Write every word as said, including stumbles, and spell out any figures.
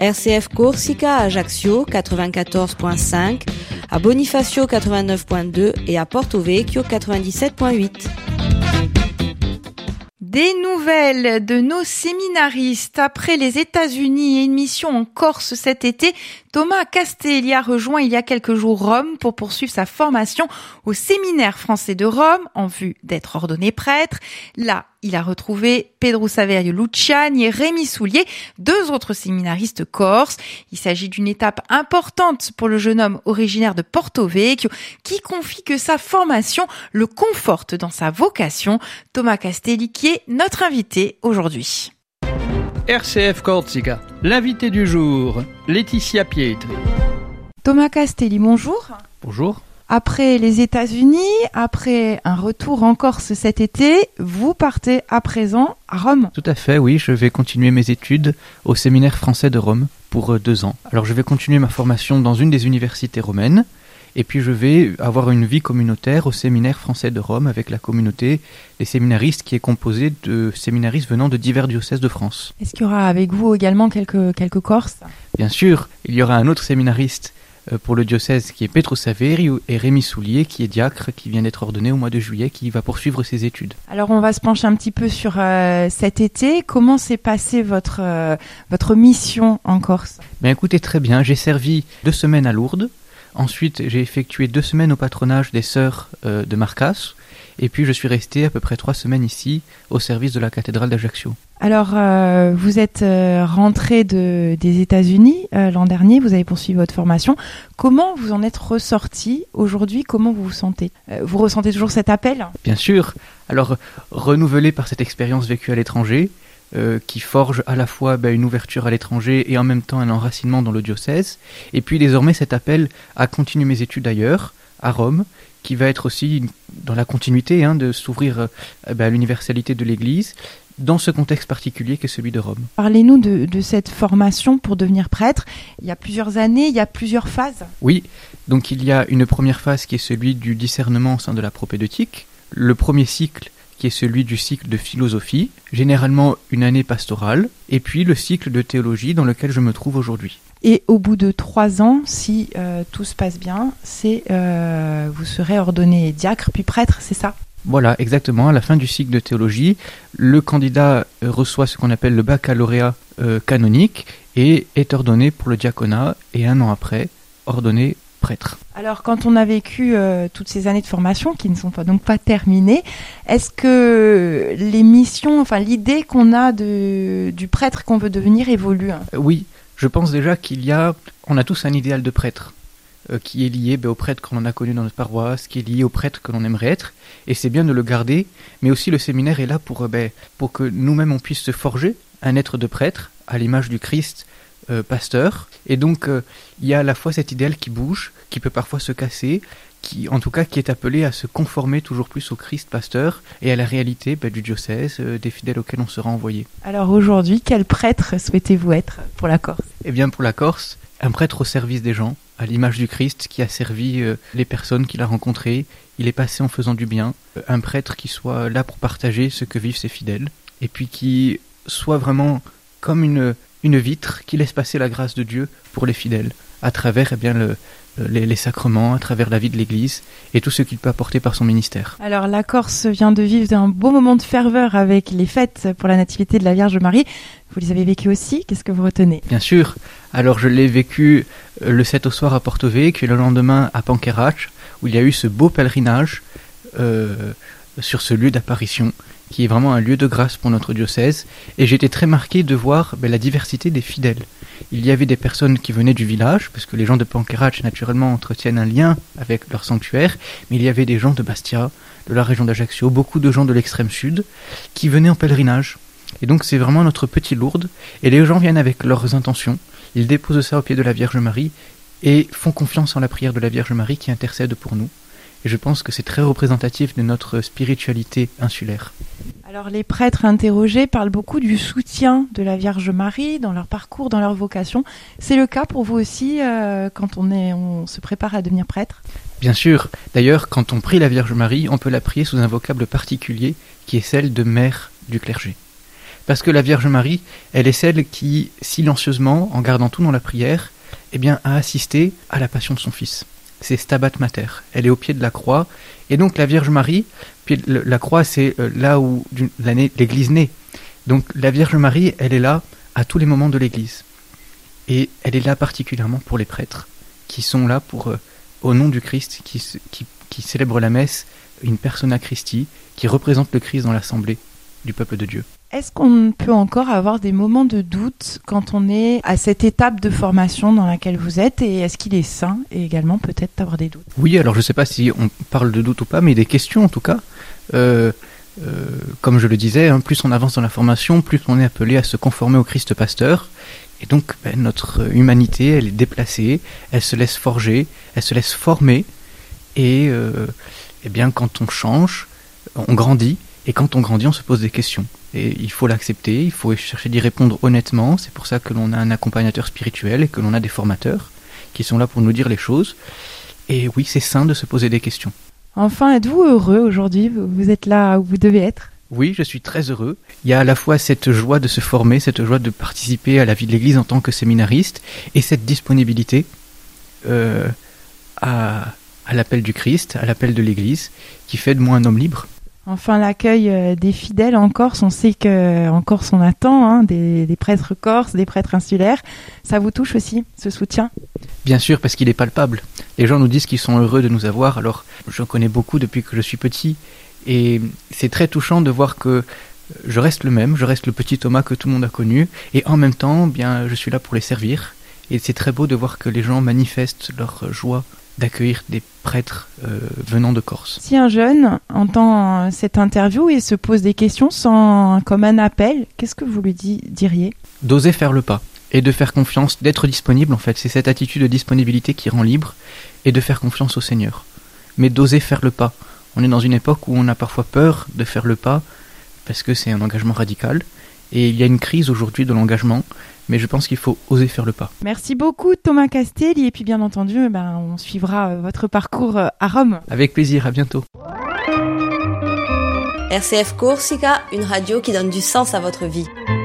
R C F Corsica à Ajaccio quatre-vingt-quatorze virgule cinq, à Bonifacio quatre-vingt-neuf virgule deux et à Porto Vecchio quatre-vingt-dix-sept virgule huit. Des nouvelles de nos séminaristes. Après les États-Unis et une mission en Corse cet été, Thomas Castelli a rejoint il y a quelques jours Rome pour poursuivre sa formation au séminaire français de Rome en vue d'être ordonné prêtre. Là, il a retrouvé Pedro Saverio Luciani et Rémi Soulier, deux autres séminaristes corses. Il s'agit d'une étape importante pour le jeune homme originaire de Porto Vecchio qui confie que sa formation le conforte dans sa vocation. Thomas Castelli qui est notre invité aujourd'hui. R C F Corsica, l'invité du jour, Laetitia Pietri. Thomas Castelli, bonjour. Bonjour. Après les États-Unis, après un retour en Corse cet été, vous partez à présent à Rome. Tout à fait, oui, je vais continuer mes études au séminaire français de Rome pour deux ans. Alors je vais continuer ma formation dans une des universités romaines, et puis je vais avoir une vie communautaire au séminaire français de Rome avec la communauté des séminaristes qui est composée de séminaristes venant de divers diocèses de France. Est-ce qu'il y aura avec vous également quelques, quelques Corses ? Bien sûr, il y aura un autre séminariste pour le diocèse qui est Pedro Saverio et Rémi Soulier qui est diacre, qui vient d'être ordonné au mois de juillet, qui va poursuivre ses études. Alors on va se pencher un petit peu sur euh, cet été. Comment s'est passée votre, euh, votre mission en Corse ? Ben écoutez, très bien, j'ai servi deux semaines à Lourdes. Ensuite, j'ai effectué deux semaines au patronage des sœurs euh, de Marcas. Et puis, je suis resté à peu près trois semaines ici, au service de la cathédrale d'Ajaccio. Alors, euh, vous êtes euh, rentré de, des États-Unis euh, l'an dernier, vous avez poursuivi votre formation. Comment vous en êtes ressorti aujourd'hui ? Comment vous vous sentez ? euh, Vous ressentez toujours cet appel ? Bien sûr. Alors, renouvelé par cette expérience vécue à l'étranger, Euh, qui forge à la fois bah, une ouverture à l'étranger et en même temps un enracinement dans le diocèse. Et puis désormais cet appel à continuer mes études ailleurs, à Rome, qui va être aussi dans la continuité hein, de s'ouvrir euh, bah, à l'universalité de l'Église, dans ce contexte particulier qu'est celui de Rome. Parlez-nous de, de cette formation pour devenir prêtre. Il y a plusieurs années, il y a plusieurs phases. Oui, donc il y a une première phase qui est celui du discernement au sein de la propédeutique. Le premier cycle qui est celui du cycle de philosophie, généralement une année pastorale, et puis le cycle de théologie dans lequel je me trouve aujourd'hui. Et au bout de trois ans, si euh, tout se passe bien, c'est euh, vous serez ordonné diacre puis prêtre, c'est ça ? Voilà, exactement. À la fin du cycle de théologie, le candidat reçoit ce qu'on appelle le baccalauréat euh, canonique et est ordonné pour le diaconat, et un an après, ordonné prêtre. Alors, quand on a vécu euh, toutes ces années de formation, qui ne sont pas, donc pas terminées, est-ce que les missions, enfin l'idée qu'on a de, du prêtre qu'on veut devenir évolue ? euh, Oui, je pense déjà qu'il y a, on a tous un idéal de prêtre, euh, qui est lié ben, au prêtre qu'on a connu dans notre paroisse, qui est lié au prêtre que l'on aimerait être, et c'est bien de le garder, mais aussi le séminaire est là pour, euh, ben, pour que nous-mêmes on puisse se forger un être de prêtre, à l'image du Christ, Euh, pasteur, et donc il euh, y a à la fois cet idéal qui bouge, qui peut parfois se casser, qui en tout cas qui est appelé à se conformer toujours plus au Christ pasteur et à la réalité bah, du diocèse, euh, des fidèles auxquels on sera envoyé. Alors aujourd'hui, quel prêtre souhaitez-vous être pour la Corse ? Eh bien pour la Corse, un prêtre au service des gens, à l'image du Christ qui a servi euh, les personnes qu'il a rencontrées, il est passé en faisant du bien, euh, un prêtre qui soit là pour partager ce que vivent ses fidèles, et puis qui soit vraiment comme une une vitre qui laisse passer la grâce de Dieu pour les fidèles, à travers eh bien, le, les, les sacrements, à travers la vie de l'Église et tout ce qu'il peut apporter par son ministère. Alors la Corse vient de vivre un beau moment de ferveur avec les fêtes pour la Nativité de la Vierge Marie. Vous les avez vécues aussi, qu'est-ce que vous retenez ? Bien sûr, alors je l'ai vécu le sept au soir à Porto Vecchio et le lendemain à Pancarache, où il y a eu ce beau pèlerinage euh, sur ce lieu d'apparition, qui est vraiment un lieu de grâce pour notre diocèse, et j'ai été très marqué de voir ben, la diversité des fidèles. Il y avait des personnes qui venaient du village, parce que les gens de Pancarache, naturellement, entretiennent un lien avec leur sanctuaire, mais il y avait des gens de Bastia, de la région d'Ajaccio, beaucoup de gens de l'extrême sud, qui venaient en pèlerinage. Et donc c'est vraiment notre petit Lourdes, et les gens viennent avec leurs intentions, ils déposent ça au pied de la Vierge Marie, et font confiance en la prière de la Vierge Marie qui intercède pour nous. Et je pense que c'est très représentatif de notre spiritualité insulaire. Alors les prêtres interrogés parlent beaucoup du soutien de la Vierge Marie dans leur parcours, dans leur vocation. C'est le cas pour vous aussi euh, quand on, est, on se prépare à devenir prêtre ? Bien sûr. D'ailleurs, quand on prie la Vierge Marie, on peut la prier sous un vocable particulier qui est celle de mère du clergé. Parce que la Vierge Marie, elle est celle qui, silencieusement, en gardant tout dans la prière, eh bien, a assisté à la passion de son Fils. C'est Stabat Mater. Elle est au pied de la croix. Et donc la Vierge Marie, puis la croix, c'est là où l'Église naît. Donc la Vierge Marie, elle est là à tous les moments de l'Église. Et elle est là particulièrement pour les prêtres, qui sont là pour, euh, au nom du Christ, qui, qui, qui célèbrent la messe, une persona Christi, qui représente le Christ dans l'assemblée du peuple de Dieu. Est-ce qu'on peut encore avoir des moments de doute quand on est à cette étape de formation dans laquelle vous êtes, et est-ce qu'il est sain et également peut-être d'avoir des doutes? Oui, alors je ne sais pas si on parle de doute ou pas, mais des questions en tout cas. Euh, euh, comme je le disais, hein, plus on avance dans la formation, plus on est appelé à se conformer au Christ pasteur. Et donc ben, notre humanité, elle est déplacée, elle se laisse forger, elle se laisse former. Et euh, eh bien, quand on change, on grandit. Et quand on grandit, on se pose des questions. Et il faut l'accepter, il faut chercher d'y répondre honnêtement. C'est pour ça que l'on a un accompagnateur spirituel et que l'on a des formateurs qui sont là pour nous dire les choses. Et oui, c'est sain de se poser des questions. Enfin, êtes-vous heureux aujourd'hui? Vous êtes là où vous devez être? Oui, je suis très heureux. Il y a à la fois cette joie de se former, cette joie de participer à la vie de l'Église en tant que séminariste, et cette disponibilité euh, à, à l'appel du Christ, à l'appel de l'Église, qui fait de moi un homme libre. Enfin, l'accueil des fidèles en Corse, on sait qu'en Corse on attend hein, des, des prêtres corses, des prêtres insulaires. Ça vous touche aussi, ce soutien? Bien sûr, parce qu'il est palpable. Les gens nous disent qu'ils sont heureux de nous avoir. Alors, j'en connais beaucoup depuis que je suis petit. Et c'est très touchant de voir que je reste le même, je reste le petit Thomas que tout le monde a connu. Et en même temps, bien, je suis là pour les servir. Et c'est très beau de voir que les gens manifestent leur joie d'accueillir des prêtres euh, venant de Corse. Si un jeune entend cette interview et se pose des questions sans, comme un appel, qu'est-ce que vous lui di- diriez? D'oser faire le pas et de faire confiance, d'être disponible en fait. C'est cette attitude de disponibilité qui rend libre, et de faire confiance au Seigneur. Mais d'oser faire le pas. On est dans une époque où on a parfois peur de faire le pas parce que c'est un engagement radical. Et il y a une crise aujourd'hui de l'engagement, mais je pense qu'il faut oser faire le pas. Merci beaucoup Thomas Castelli, et puis bien entendu, ben, on suivra votre parcours à Rome. Avec plaisir, à bientôt. R C F Corsica, une radio qui donne du sens à votre vie.